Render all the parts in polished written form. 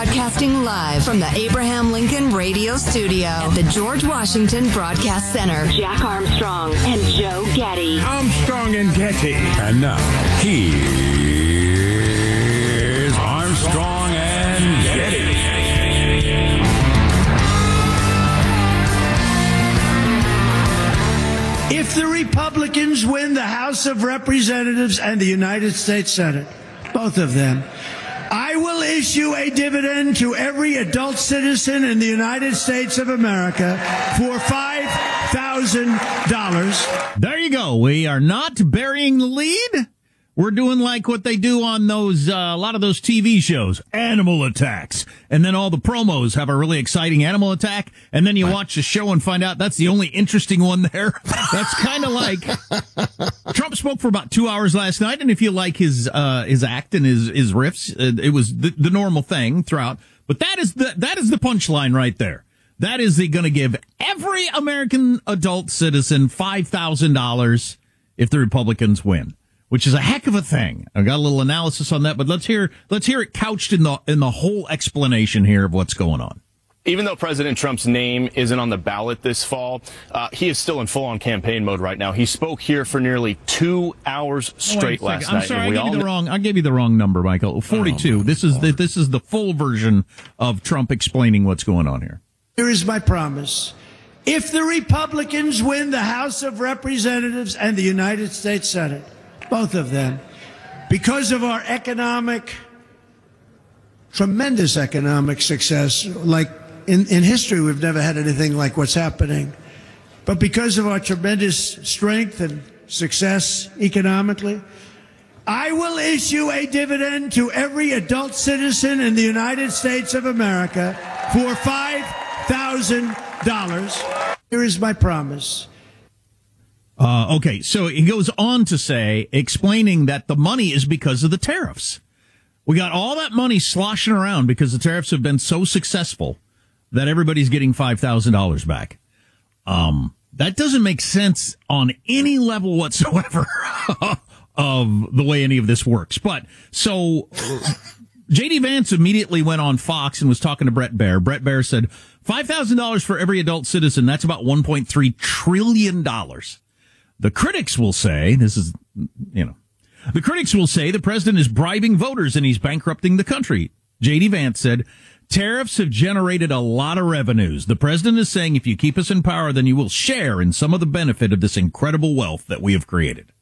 Broadcasting live from the Abraham Lincoln Radio Studio at the George Washington Broadcast Center. Jack Armstrong and Joe Getty. Armstrong and Getty. And now, here's Armstrong and Getty. If the Republicans win the House of Representatives and the United States Senate, both of them, I will issue a dividend to every adult citizen in the United States of America for $5,000. There you go. We are not burying the lead. We're doing like what they do on those, a lot of those TV shows, animal attacks. And then all the promos have a really exciting animal attack. And then you watch the show and find out that's the only interesting one there. That's kind of like Trump spoke for about 2 hours last night. And if you like his act and his riffs, it was the normal thing throughout. But that is the punchline right there. That is going to give every American adult citizen $5,000 if the Republicans win. Which is a heck of a thing. I've got a little analysis on that, but let's hear it couched in the whole explanation here of what's going on. Even though President Trump's name isn't on the ballot this fall, he is still in full-on campaign mode right now. He spoke here for nearly 2 hours straight last night. I'm sorry, I gave you the wrong number, Michael. 42. This is the full version of Trump explaining what's going on here. Here is my promise. If the Republicans win the House of Representatives and the United States Senate, both of them, because of our tremendous economic success, like in history, we've never had anything like what's happening. But because of our tremendous strength and success economically, I will issue a dividend to every adult citizen in the United States of America for $5,000. Here is my promise. Okay, so he goes on to say, explaining that the money is because of the tariffs. We got all that money sloshing around because the tariffs have been so successful that everybody's getting $5,000 back. That doesn't make sense on any level whatsoever of the way any of this works. But so J.D. Vance immediately went on Fox and was talking to Bret Baier. Bret Baier said $5,000 for every adult citizen. That's about $1.3 trillion. The critics will say, the critics will say the president is bribing voters and he's bankrupting the country. J.D. Vance said, tariffs have generated a lot of revenues. The president is saying if you keep us in power, then you will share in some of the benefit of this incredible wealth that we have created.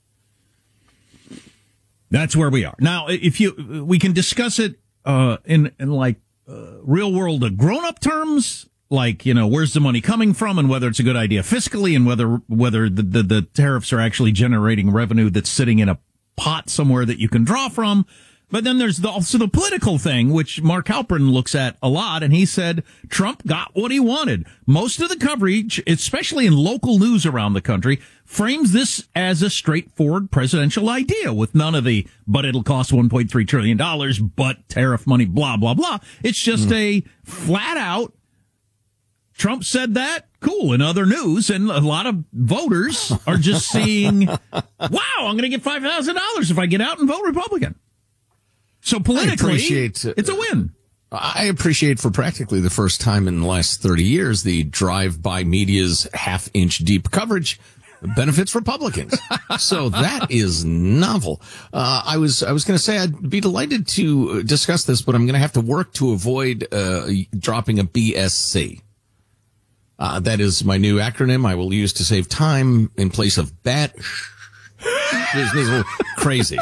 That's where we are. Now, we can discuss it, in real world grown up terms. Like, where's the money coming from and whether it's a good idea fiscally and whether the tariffs are actually generating revenue that's sitting in a pot somewhere that you can draw from. But then there's also the political thing, which Mark Halperin looks at a lot. And he said Trump got what he wanted. Most of the coverage, especially in local news around the country, frames this as a straightforward presidential idea with none of the, but it'll cost $1.3 trillion, but tariff money, blah, blah, blah. It's just a flat out, Trump said that, cool, in other news, and a lot of voters are just seeing, wow, I'm going to get $5,000 if I get out and vote Republican. So politically, it's a win. I appreciate for practically the first time in the last 30 years, the drive-by media's half-inch deep coverage benefits Republicans. So that is novel. I was going to say I'd be delighted to discuss this, but I'm going to have to work to avoid dropping a BSC. That is my new acronym I will use to save time in place of bat. This is a little crazy.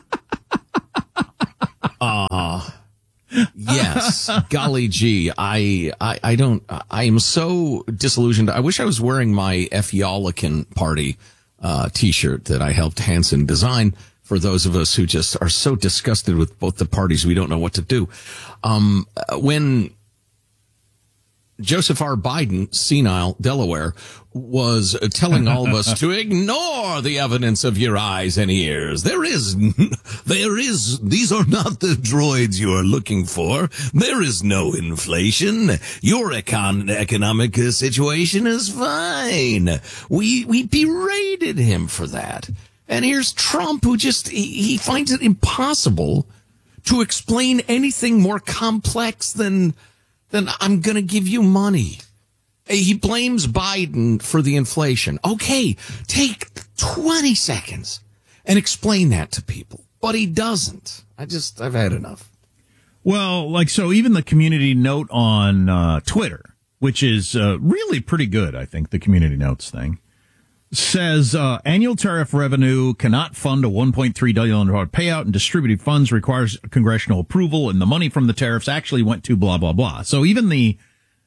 Yes, golly gee, I am so disillusioned. I wish I was wearing my F. Y'all-a-kin party t-shirt that I helped Hanson design for those of us who just are so disgusted with both the parties we don't know what to do. When Joseph R. Biden, senile Delaware, was telling all of us to ignore the evidence of your eyes and ears. These are not the droids you are looking for. There is no inflation. Your economic situation is fine. We berated him for that. And here's Trump, who he finds it impossible to explain anything more complex than I'm going to give you money. He blames Biden for the inflation. Okay, take 20 seconds and explain that to people. But he doesn't. I've had enough. Well, so even the community note on Twitter, which is really pretty good, I think, the community notes thing, says annual tariff revenue cannot fund a $1.3 billion payout, and distributed funds requires congressional approval, and the money from the tariffs actually went to blah, blah, blah. So even we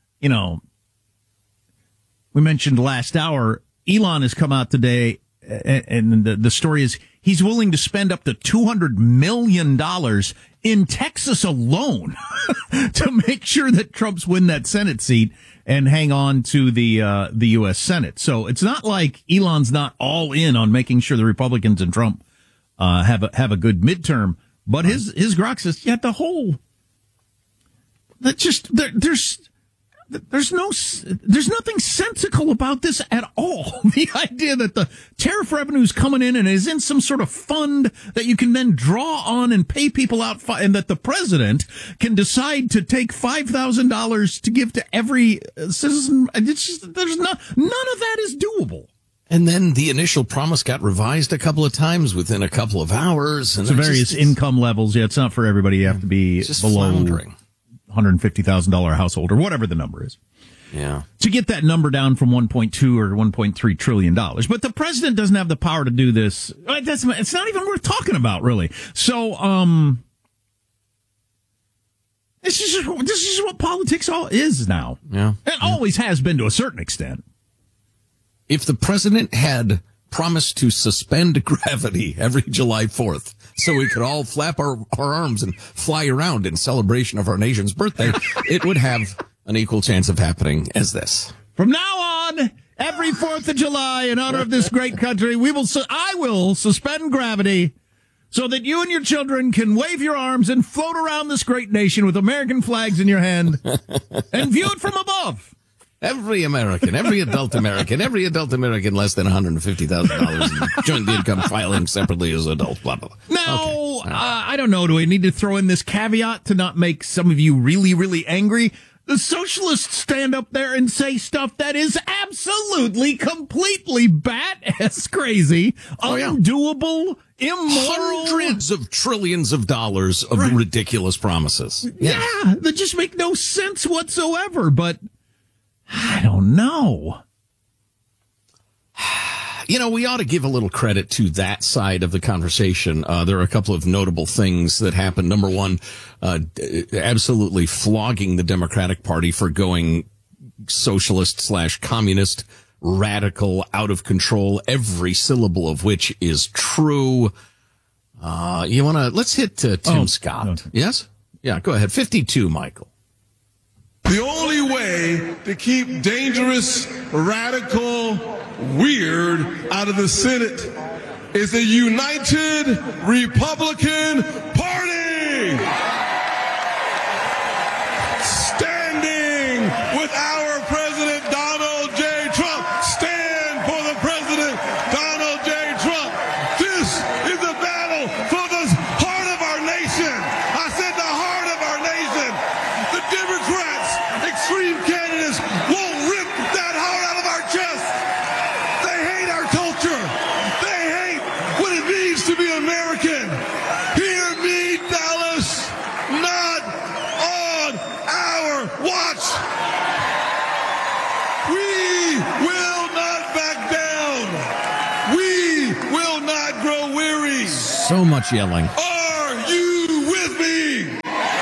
mentioned last hour, Elon has come out today, and the story is he's willing to spend up to $200 million in Texas alone to make sure that Trump's win that Senate seat and hang on to the U.S. Senate. So it's not like Elon's not all in on making sure the Republicans and Trump have a good midterm. But his grok says, there's nothing sensical about this at all. The idea that the tariff revenue is coming in and is in some sort of fund that you can then draw on and pay people out, and that the president can decide to take $5,000 to give to every citizen. It's just, none of that is doable. And then the initial promise got revised a couple of times within a couple of hours. And so various income levels. Yeah, it's not for everybody. You have to be below floundering. $150,000 household or whatever the number is. Yeah. To get that number down from 1.2 or 1.3 trillion dollars. But the president doesn't have the power to do this. It's not even worth talking about, really. So, this is what politics all is now. Yeah. It always has been to a certain extent. If the president had promised to suspend gravity every July 4th so we could all flap our arms and fly around in celebration of our nation's birthday, it would have an equal chance of happening as this. From now on, every 4th of July, in honor of this great country, I will suspend gravity so that you and your children can wave your arms and float around this great nation with American flags in your hand and view it from above. Every American, every adult American less than $150,000 in joint income filing separately as adults, blah, blah, blah. Now, okay. I don't know. Do we need to throw in this caveat to not make some of you really, really angry? The socialists stand up there and say stuff that is absolutely, completely bat-ass crazy, undoable, immoral. Hundreds of trillions of dollars of ridiculous promises. Yes. Yeah, that just make no sense whatsoever, but I don't know. We ought to give a little credit to that side of the conversation. There are a couple of notable things that happened. Number one, absolutely flogging the Democratic Party for going socialist/communist, radical, out of control, every syllable of which is true. Let's hit Tim Scott. Okay. Yes? Yeah, go ahead. 52, Michael. The only way to keep dangerous, radical, weird out of the Senate is a united Republican Party standing with our President Donald J. Trump. Stand for the President Donald J. Trump. This is a battle for the heart of our nation. I said the heart of our nation. The Democrats, extreme candidates, won't rip that heart out of our chest. They hate our culture. They hate what it means to be American. Hear me, Dallas. Not on our watch. We will not back down. We will not grow weary. So much yelling. Are you with me?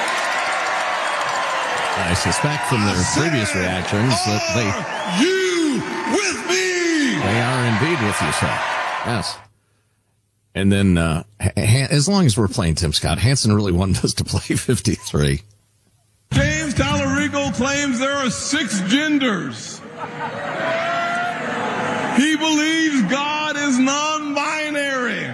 I suspect from their previous reactions that Are you with me? they are indeed with you, sir. Yes. And then, as long as we're playing Tim Scott, Hanson really wanted us to play 53. James Talarico claims there are 6 genders. He believes God is non-binary.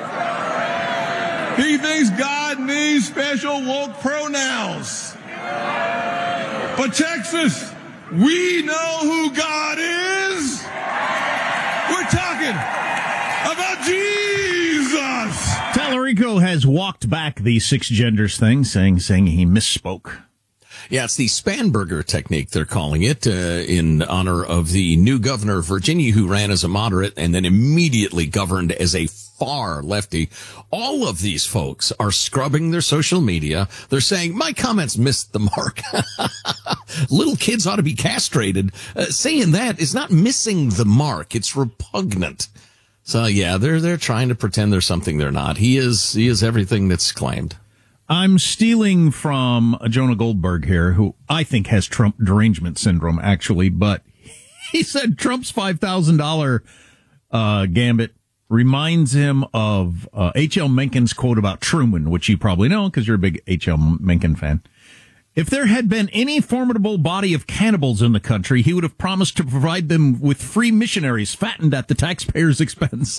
He thinks God needs special woke pronouns. But Texas, we know who God is. We're talking about Jesus. Grieco has walked back the six genders thing, saying he misspoke. Yeah, it's the Spanberger technique, they're calling it, in honor of the new governor of Virginia who ran as a moderate and then immediately governed as a far lefty. All of these folks are scrubbing their social media. They're saying, my comments missed the mark. Little kids ought to be castrated. Saying that is not missing the mark. It's repugnant. So, yeah, they're trying to pretend they're something they're not. He is everything that's claimed. I'm stealing from Jonah Goldberg here, who I think has Trump derangement syndrome, actually, but he said Trump's $5,000 gambit reminds him of H.L. Mencken's quote about Truman, which you probably know because you're a big H.L. Mencken fan. If there had been any formidable body of cannibals in the country, he would have promised to provide them with free missionaries fattened at the taxpayers' expense.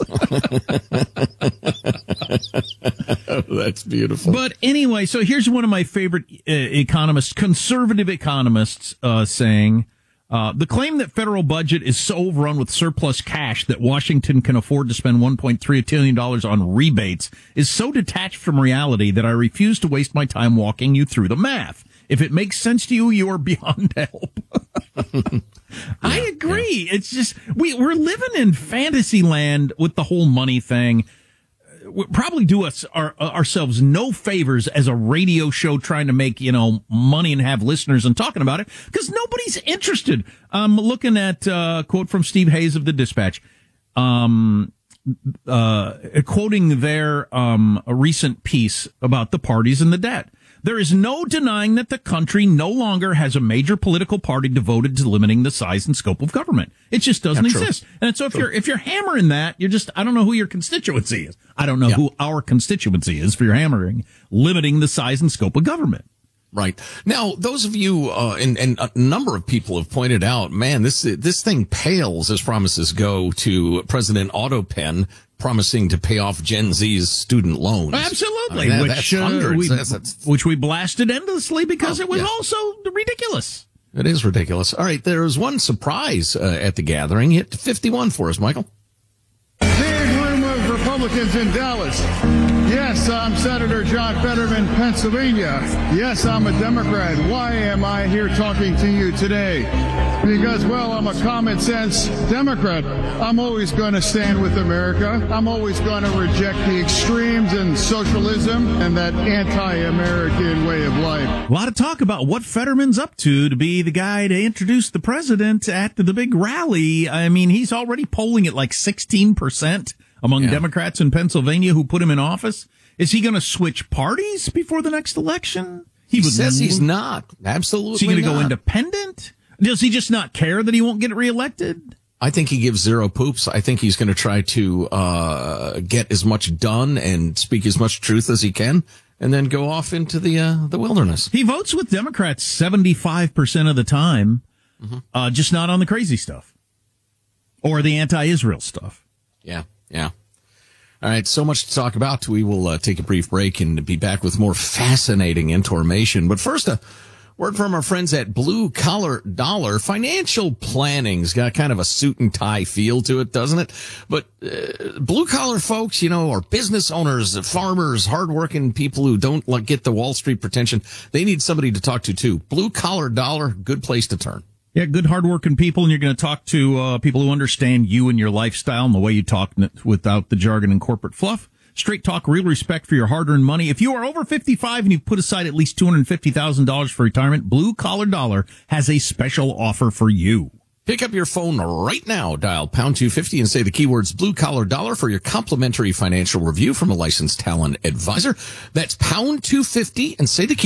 Oh, that's beautiful. But anyway, so here's one of my favorite economists, conservative economists, saying, the claim that federal budget is so overrun with surplus cash that Washington can afford to spend $1.3 trillion on rebates is so detached from reality that I refuse to waste my time walking you through the math. If it makes sense to you, you are beyond help. I agree. Yeah. It's just, we're living in fantasy land with the whole money thing. We'll probably do ourselves no favors as a radio show trying to make, money and have listeners and talking about it because nobody's interested. I'm looking at a quote from Steve Hayes of the Dispatch, quoting their a recent piece about the parties and the debt. There is no denying that the country no longer has a major political party devoted to limiting the size and scope of government. It just doesn't exist. And so if you're hammering that, I don't know who your constituency is. I don't know who our constituency is for your hammering, limiting the size and scope of government. Right. Now, those of you, and a number of people have pointed out, man, this thing pales as promises go to President Autopen promising to pay off Gen Z's student loans. Absolutely. I mean, that's hundreds. Which we blasted endlessly because it was also ridiculous. It is ridiculous. All right. There was one surprise at the gathering. Hit 51 for us, Michael. Big room of Republicans in Dallas. Yes, I'm Senator John Fetterman, Pennsylvania. Yes, I'm a Democrat. Why am I here talking to you today? Because, well, I'm a common sense Democrat. I'm always going to stand with America. I'm always going to reject the extremes and socialism and that anti-American way of life. A lot of talk about what Fetterman's up to be the guy to introduce the president at the big rally. I mean, he's already polling at like 16% among Democrats in Pennsylvania who put him in office. Is he going to switch parties before the next election? He says he's not. Absolutely not. Is he going to go independent? Does he just not care that he won't get reelected? I think he gives zero poops. I think he's going to try to get as much done and speak as much truth as he can, and then go off into the wilderness. He votes with Democrats 75% of the time, just not on the crazy stuff or the anti-Israel stuff. Yeah. All right, so much to talk about. We will take a brief break and be back with more fascinating information. But first, word from our friends at Blue Collar Dollar. Financial planning's got kind of a suit and tie feel to it, doesn't it? But blue collar folks, are business owners, farmers, hardworking people who don't get the Wall Street pretension. They need somebody to talk to too. Blue Collar Dollar, good place to turn. Yeah, good, hardworking people, and you're going to talk to people who understand you and your lifestyle and the way you talk without the jargon and corporate fluff. Straight talk, real respect for your hard-earned money. If you are over 55 and you've put aside at least $250,000 for retirement, Blue Collar Dollar has a special offer for you. Pick up your phone right now, dial pound 250 and say the keywords Blue Collar Dollar for your complimentary financial review from a licensed talent advisor. That's pound 250 and say the key.